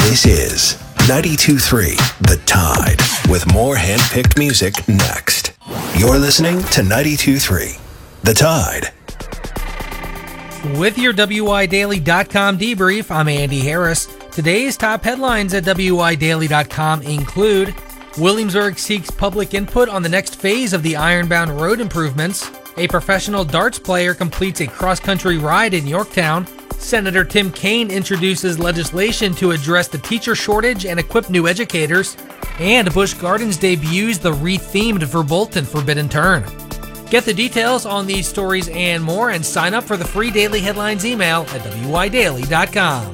This is 92.3 The Tide, with more hand-picked music next. You're listening to 92.3 The Tide. With your WIDaily.com debrief, I'm Andy Harris. Today's top headlines at WIDaily.com include: Williamsburg seeks public input on the next phase of the Ironbound road improvements. A professional darts player completes a cross-country ride in Yorktown. Senator Tim Kaine introduces legislation to address the teacher shortage and equip new educators. And Busch Gardens debuts the rethemed Verbolten Forbidden Turn. Get the details on these stories and more, and sign up for the free daily headlines email at WIDaily.com.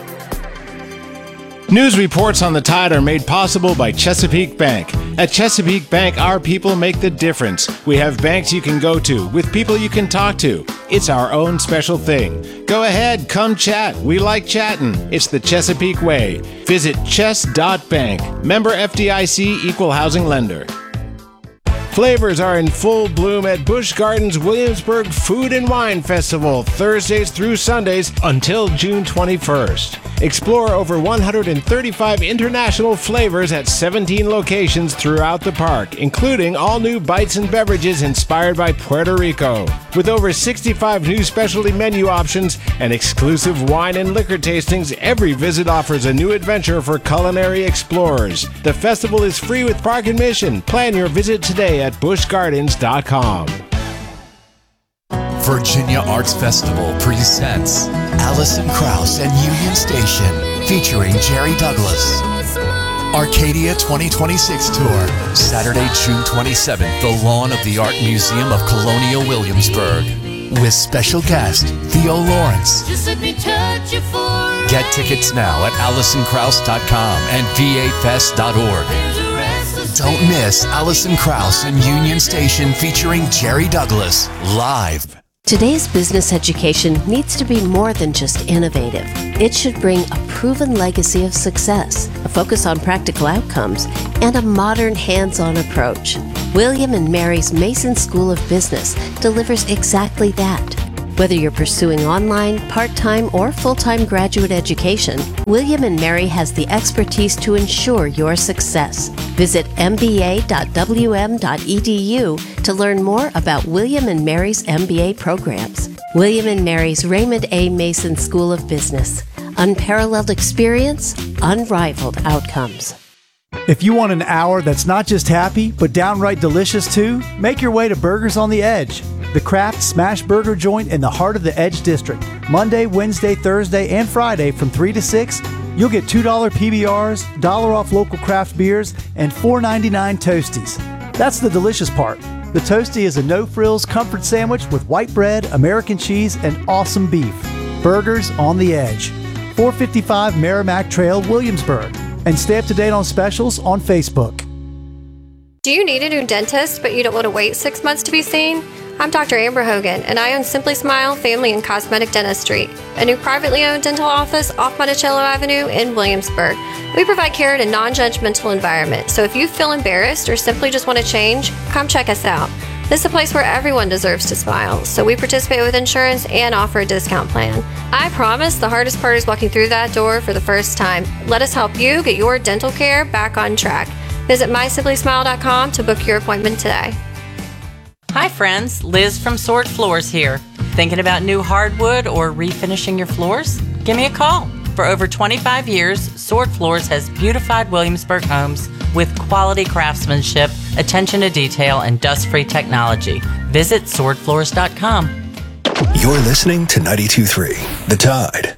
News reports on the Tide are made possible by Chesapeake Bank. At Chesapeake Bank, our people make the difference. We have banks you can go to with people you can talk to. It's our own special thing. Go ahead, come chat. We like chatting. It's the Chesapeake way. Visit chess.bank. Member FDIC, equal housing lender. Flavors are in full bloom at Busch Gardens Williamsburg Food and Wine Festival, Thursdays through Sundays until June 21st. Explore over 135 international flavors at 17 locations throughout the park, including all new bites and beverages inspired by Puerto Rico. With over 65 new specialty menu options and exclusive wine and liquor tastings, every visit offers a new adventure for culinary explorers. The festival is free with park admission. Plan your visit today at buschgardens.com. Virginia Arts Festival presents Alison Krauss and Union Station, featuring Jerry Douglas. Arcadia 2026 Tour, Saturday, June 27th, the lawn of the Art Museum of Colonial Williamsburg, with special guest Theo Lawrence. Get tickets now at AlisonKrauss.com and VAFest.org. Don't miss Alison Krauss and Union Station featuring Jerry Douglas live. Today's business education needs to be more than just innovative. It should bring a proven legacy of success, a focus on practical outcomes, and a modern hands-on approach. William and Mary's Mason School of Business delivers exactly that. Whether you're pursuing online, part-time, or full-time graduate education, William and Mary has the expertise to ensure your success. Visit mba.wm.edu to learn more about William and Mary's MBA programs. William and Mary's Raymond A. Mason School of Business. Unparalleled experience, unrivaled outcomes. If you want an hour that's not just happy, but downright delicious too, make your way to Burgers on the Edge, the Kraft Smash Burger joint in the heart of the Edge District. Monday, Wednesday, Thursday, and Friday from 3 to 6, you'll get $2 PBRs, $1 off local craft beers, and $4.99 Toasties. That's the delicious part. The Toastie is a no-frills comfort sandwich with white bread, American cheese, and awesome beef. Burgers on the Edge. 455 Merrimack Trail, Williamsburg. And stay up to date on specials on Facebook. Do you need a new dentist, but you don't want to wait 6 months to be seen? I'm Dr. Amber Hogan, and I own Simply Smile Family and Cosmetic Dentistry, a new privately owned dental office off Monticello Avenue in Williamsburg. We provide care in a non-judgmental environment, so if you feel embarrassed or simply just want to change, come check us out. This is a place where everyone deserves to smile, so we participate with insurance and offer a discount plan. I promise the hardest part is walking through that door for the first time. Let us help you get your dental care back on track. Visit mysimplysmile.com to book your appointment today. Hi friends, Liz from Sword Floors here. Thinking about new hardwood or refinishing your floors? Give me a call. For over 25 years, Sword Floors has beautified Williamsburg homes with quality craftsmanship, attention to detail, and dust-free technology. Visit swordfloors.com. You're listening to 92.3 The Tide.